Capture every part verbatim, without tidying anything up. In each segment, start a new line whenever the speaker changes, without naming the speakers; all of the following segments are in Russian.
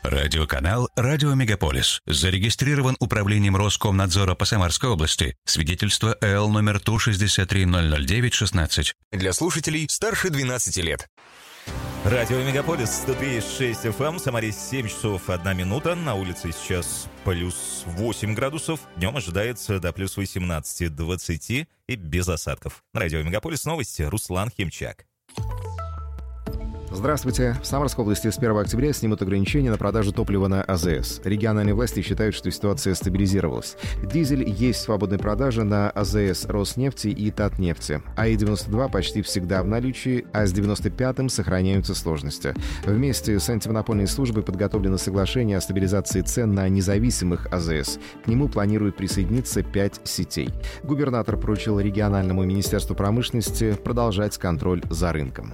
Радиоканал «Радио Мегаполис». Зарегистрирован управлением Роскомнадзора по Самарской области. Свидетельство эл номер Ту шестьдесят три ноль ноль девять шестнадцать.
Для слушателей старше двенадцати лет.
Радио Мегаполис, сто три и шесть эф эм, в Самаре семь часов одна минута, на улице сейчас плюс восемь градусов, днем ожидается до плюс восемнадцати двадцати и без осадков. На Радио Мегаполис новости, Руслан Химчак.
Здравствуйте. В Самарской области с первого октября снимут ограничения на продажу топлива на а зэ эс. Региональные власти считают, что ситуация стабилизировалась. Дизель есть в свободной продаже на а зэ эс Роснефти и Татнефти. АИ девяносто два почти всегда в наличии, а с девяносто пятым сохраняются сложности. Вместе с антимонопольной службой подготовлено соглашение о стабилизации цен на независимых а зэ эс. К нему планируют присоединиться пять сетей. Губернатор поручил региональному министерству промышленности продолжать контроль за рынком.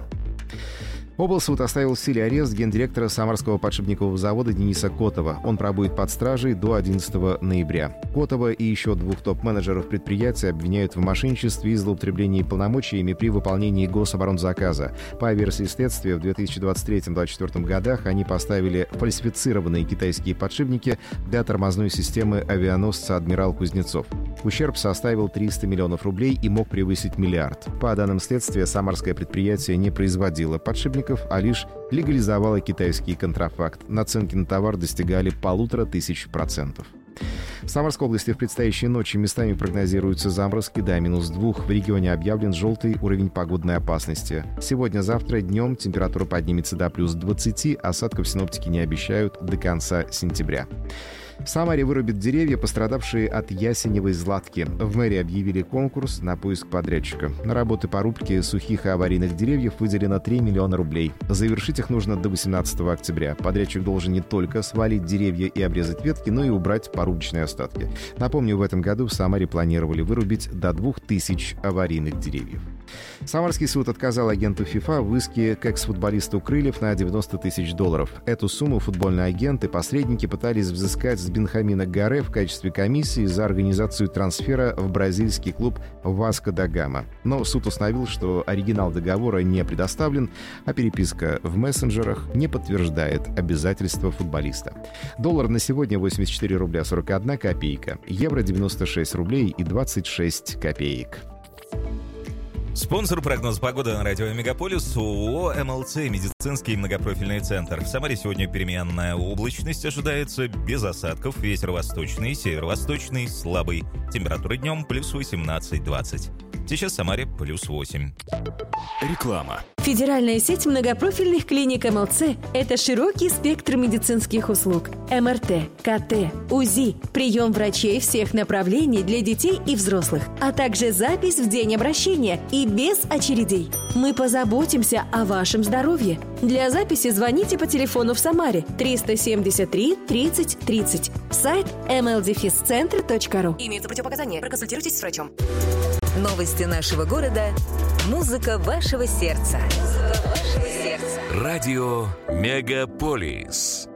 Облсуд оставил в силе арест гендиректора Самарского подшипникового завода Дениса Котова. Он пробудет под стражей до одиннадцатого ноября. Котова и еще двух топ-менеджеров предприятия обвиняют в мошенничестве и злоупотреблении полномочиями при выполнении гособоронзаказа. По версии следствия, в две тысячи двадцать третьем — две тысячи двадцать четвёртом годах они поставили фальсифицированные китайские подшипники для тормозной системы авианосца «Адмирал Кузнецов». Ущерб составил триста миллионов рублей и мог превысить миллиард. По данным следствия, самарское предприятие не производило подшипников, а лишь легализовала китайский контрафакт. Наценки на товар достигали полутора тысяч процентов. В Самарской области в предстоящей ночи местами прогнозируются заморозки до минус двух. В регионе объявлен желтый уровень погодной опасности. Сегодня-завтра днем температура поднимется до плюс двадцати, осадков синоптики не обещают до конца сентября. В Самаре вырубят деревья, пострадавшие от ясеневой златки. В мэрии объявили конкурс на поиск подрядчика. На работы по рубке сухих и аварийных деревьев выделено три миллиона рублей. Завершить их нужно до восемнадцатого октября. Подрядчик должен не только свалить деревья и обрезать ветки, но и убрать порубочные остатки. Напомню, в этом году в Самаре планировали вырубить до двух тысяч аварийных деревьев. Самарский суд отказал агенту ФИФА в иске к экс-футболисту Крыльев на девяносто тысяч долларов. Эту сумму футбольный агент и посредники пытались взыскать с Бенхамина Гаре в качестве комиссии за организацию трансфера в бразильский клуб Васко да Гама. Но суд установил, что оригинал договора не предоставлен, а переписка в мессенджерах не подтверждает обязательства футболиста. Доллар на сегодня восемьдесят четыре рубля сорок одна копейка, евро девяносто шесть рублей и двадцать шесть копеек.
Спонсор прогноза погоды на радио Мегаполис ООО эм эл цэ «Медицинский многопрофильный центр». В Самаре сегодня переменная облачность ожидается, без осадков, ветер восточный, северо-восточный, слабый. Температура днем плюс восемнадцать двадцать. Сейчас в Самаре плюс восемь.
Реклама.
Федеральная сеть многопрофильных клиник эм эл цэ – это широкий спектр медицинских услуг. эм эр тэ, ка тэ, УЗИ, прием врачей всех направлений для детей и взрослых, а также запись в день обращения и без очередей. Мы позаботимся о вашем здоровье. Для записи звоните по телефону в Самаре триста семьдесят три тридцать тридцать. Сайт эм эл дефис центр точка ру.
Имеются противопоказания. Проконсультируйтесь с врачом.
Новости нашего города. Музыка вашего сердца. Музыка вашего сердца.
Радио Мегаполис.